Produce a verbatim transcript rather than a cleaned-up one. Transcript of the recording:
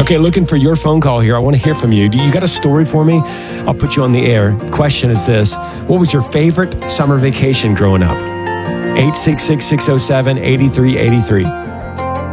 Okay, looking for your phone call here. I want to hear from you. Do you got a story for me? I'll put you on the air. Question is this: what was your favorite summer vacation growing up? eight six six, six oh seven, eight three eight three.